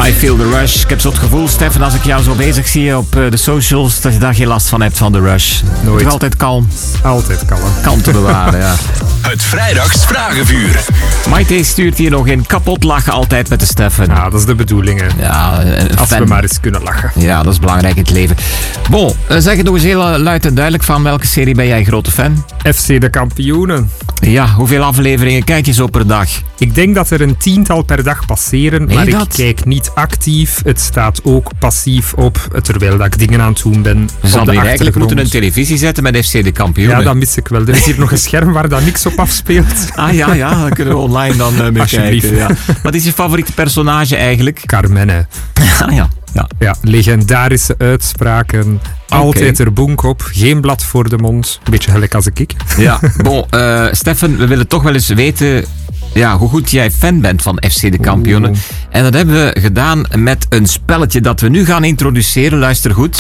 I feel the rush. Ik heb zo het gevoel, Stefan, als ik jou zo bezig zie op de socials, dat je daar geen last van hebt van de rush. Nooit. Toch altijd kalm. Altijd kalm. Kalm te bewaren, ja. Het Vrijdags Vragenvuur. Maite stuurt hier nog in. Kapot lachen altijd met de Stefan. Ja, dat is de bedoeling, hè. Ja, Als we maar eens kunnen lachen. Ja, dat is belangrijk in het leven. Bon, zeg het nog eens heel luid en duidelijk, van welke serie ben jij grote fan? FC de Kampioenen. Ja, hoeveel afleveringen kijk je zo per dag? Ik denk dat er een 10-tal per dag passeren, maar ik kijk niet actief. Het staat ook passief op, terwijl dat ik dingen aan het doen ben. We zouden hier eigenlijk moeten een televisie zetten met FC de Kampioenen. Ja, dat mis ik wel. Er is hier nog een scherm waar dat niks op afspeelt. Ah ja, dan kunnen we online dan mee kijken. Ja. Wat is je favoriete personage eigenlijk? Carmen, hè. Ah ja. Ja, legendarische uitspraken. Altijd er bonk op. Geen blad voor de mond. Een beetje gelijk als ik. Ja, bon, Stefan, we willen toch wel eens weten hoe goed jij fan bent van FC de Kampioenen. En dat hebben we gedaan met een spelletje dat we nu gaan introduceren. Luister goed.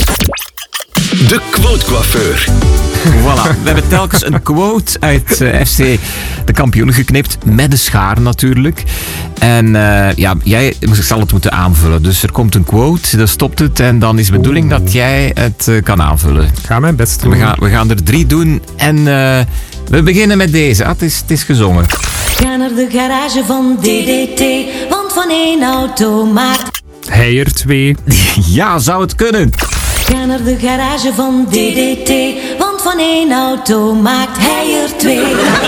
De quotecoiffeur. Voilà, we hebben telkens een quote uit FC de Kampioenen geknipt. Met de schaar natuurlijk. En jij zal het moeten aanvullen. Dus er komt een quote, dan stopt het. En dan is de bedoeling dat jij het kan aanvullen. Ik ga mijn best doen. We gaan er 3 doen. En we beginnen met deze. Het is gezongen. Ga naar de garage van DDT, want van 1 auto maakt hij er 2. Ja, zou het kunnen? Ga naar de garage van DDT, want van 1 auto maakt hij er 2.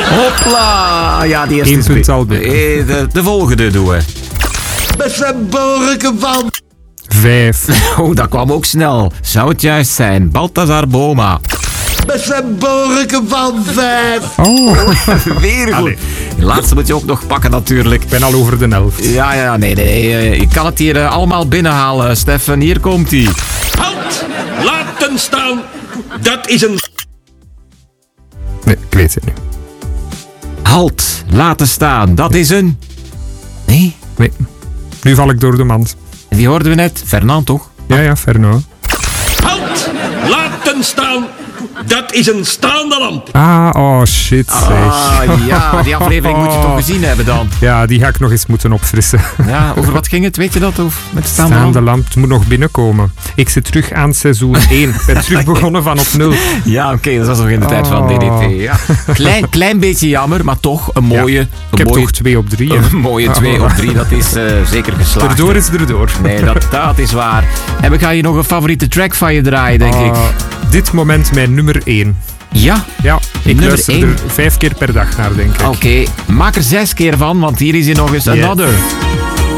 Hopla! Ja, die eerste 1 punt al binnen. De volgende doen we. Met zijn borken van 5. Oh, dat kwam ook snel. Zou het juist zijn? Balthazar Boma. Met zijn borken van 5. Oh. Weer goed. Allee. De laatste moet je ook nog pakken natuurlijk. Ik ben al over de helft. Ja, nee. Je kan het hier allemaal binnenhalen, Stefan. Hier komt hij. Halt! Laten staan! Dat is een... Nee, ik weet het niet. Halt, laten staan. Dat is een... Nee? Nee. Nu val ik door de mand. Die hoorden we net. Fernand, toch? Ja, Fernand. Halt! Laten staan! Dat is een staande lamp. Oh shit zeg. Ja, die aflevering moet je toch gezien hebben dan. Ja, die ga ik nog eens moeten opfrissen. Ja, over wat ging het? Weet je dat? Of met staande lamp? Het moet nog binnenkomen. Ik zit terug aan seizoen 1. Ik ben terug begonnen van op 0. Ja, oké, dat was nog in de tijd van DDT. Ja. Klein beetje jammer, maar toch een mooie... Ja, ik heb toch 2 op 3. Een mooie 2 op 3, dat is zeker geslaagd. Erdoor is erdoor. Nee, dat is waar. En we gaan je nog een favoriete track van je draaien, denk ik. Dit moment mijn nummer 1. Ja? Ja, ik nummer luister 1. er 5 keer per dag naar, denk ik. Oké, maak er 6 keer van, want hier is hij nog eens. Another.